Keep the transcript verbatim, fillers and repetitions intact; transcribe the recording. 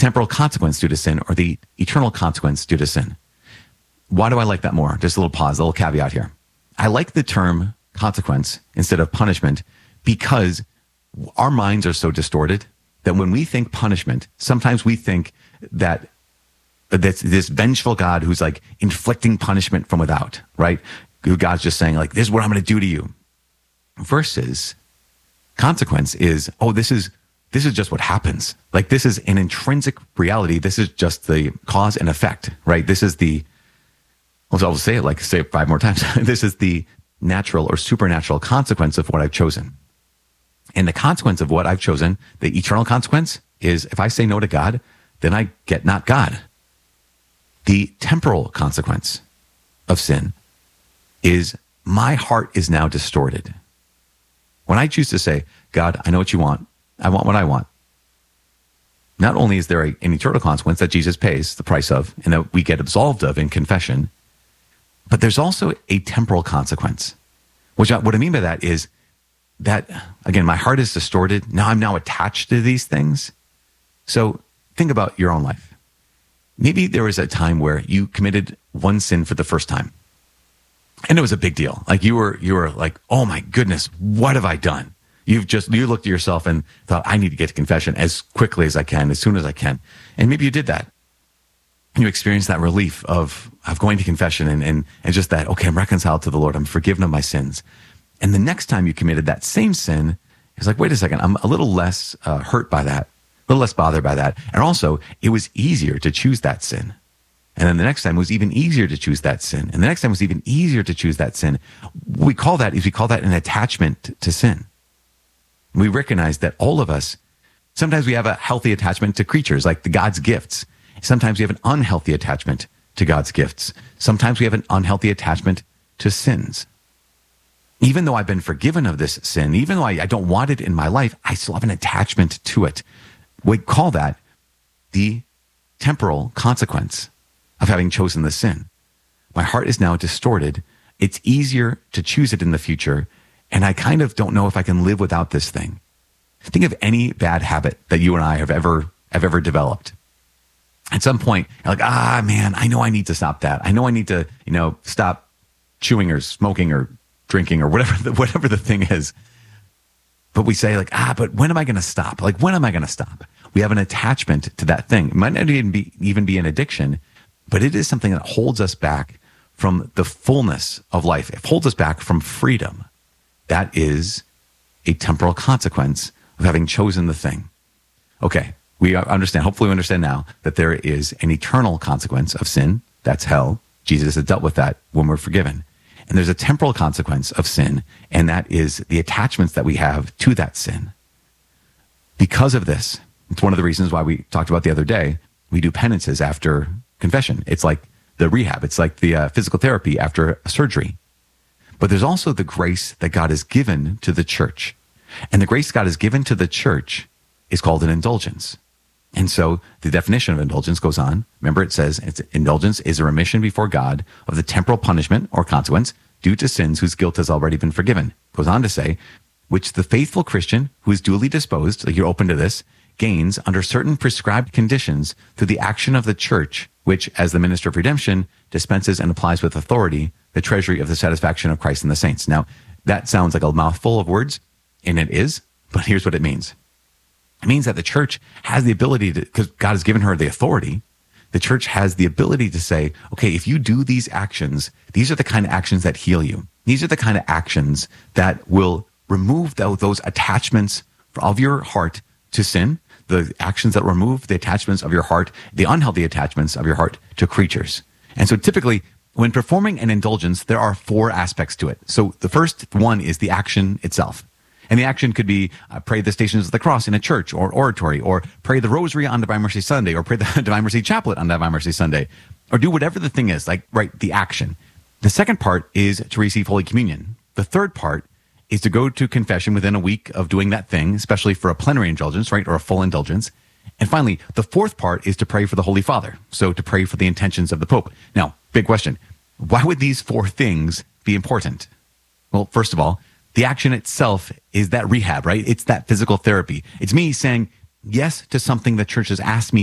temporal consequence due to sin or the eternal consequence due to sin. Why do I like that more? Just a little pause, a little caveat here. I like the term consequence instead of punishment because our minds are so distorted that when we think punishment, sometimes we think that this, this vengeful God who's like inflicting punishment from without, right? Who God's just saying like, this is what I'm going to do to you. Versus consequence is, oh, this is this is just what happens. Like this is an intrinsic reality. This is just the cause and effect, right? This is the, well, I'll say it like, say it five more times. This is the natural or supernatural consequence of what I've chosen. And the consequence of what I've chosen, the eternal consequence, is if I say no to God, then I get not God. The temporal consequence of sin is my heart is now distorted. When I choose to say, God, I know what you want. I want what I want. Not only is there a, an eternal consequence that Jesus pays the price of and that we get absolved of in confession, but there's also a temporal consequence. Which I, what I mean by that is that, again, my heart is distorted. Now I'm now attached to these things. So think about your own life. Maybe there was a time where you committed one sin for the first time. And it was a big deal. Like you were, you were like, oh my goodness, what have I done? You've just, you looked at yourself and thought, I need to get to confession as quickly as I can, as soon as I can. And maybe you did that. You experienced that relief of, of going to confession and, and, and just that, okay, I'm reconciled to the Lord. I'm forgiven of my sins. And the next time you committed that same sin, it's like, wait a second, I'm a little less uh, hurt by that, a little less bothered by that. And also, it was easier to choose that sin. And then the next time was even easier to choose that sin. And the next time was even easier to choose that sin. What we call that is we call that an attachment to sin. We recognize that all of us, sometimes we have a healthy attachment to creatures, like the God's gifts. Sometimes we have an unhealthy attachment to God's gifts. Sometimes we have an unhealthy attachment to sins. Even though I've been forgiven of this sin, even though I, I don't want it in my life, I still have an attachment to it. We call that the temporal consequence of having chosen the sin. My heart is now distorted. It's easier to choose it in the future. And I kind of don't know if I can live without this thing. Think of any bad habit that you and I have ever, have ever developed. At some point, you're like, ah, man, I know I need to stop that. I know I need to, you know, stop chewing or smoking or drinking or whatever the, whatever the thing is. But we say like, ah, but when am I going to stop? Like, when am I going to stop? We have an attachment to that thing. It might not even be, even be an addiction, but it is something that holds us back from the fullness of life. It holds us back from freedom. That is a temporal consequence of having chosen the thing. Okay, we understand, hopefully we understand now that there is an eternal consequence of sin. That's hell. Jesus has dealt with that when we're forgiven. And there's a temporal consequence of sin, and that is the attachments that we have to that sin. Because of this, it's one of the reasons why we talked about the other day, we do penances after confession. It's like the rehab. It's like the uh, physical therapy after a surgery. But there's also the grace that God has given to the church. And the grace God has given to the church is called an indulgence. And so the definition of indulgence goes on. Remember, it says it's, indulgence is a remission before God of the temporal punishment or consequence due to sins whose guilt has already been forgiven. Goes on to say, which the faithful Christian who is duly disposed, like you're open to this, gains under certain prescribed conditions through the action of the church, which, as the minister of redemption, dispenses and applies with authority the treasury of the satisfaction of Christ and the saints. Now, that sounds like a mouthful of words, and it is, but here's what it means. It means that the church has the ability to, because God has given her the authority, the church has the ability to say, okay, if you do these actions, these are the kind of actions that heal you. These are the kind of actions that will remove those attachments of your heart to sin, the actions that remove the attachments of your heart, the unhealthy attachments of your heart to creatures. And so typically, when performing an indulgence, there are four aspects to it. So the first one is the action itself. And the action could be uh, pray the Stations of the Cross in a church or oratory, or pray the Rosary on Divine Mercy Sunday, or pray the Divine Mercy Chaplet on Divine Mercy Sunday, or do whatever the thing is, like, right, the action. The second part is to receive Holy Communion. The third part is to go to confession within a week of doing that thing, especially for a plenary indulgence, right, or a full indulgence. And finally, the fourth part is to pray for the Holy Father, so to pray for the intentions of the Pope. Now, big question. Why would these four things be important? Well, first of all, the action itself is that rehab, right? It's that physical therapy. It's me saying yes to something the church has asked me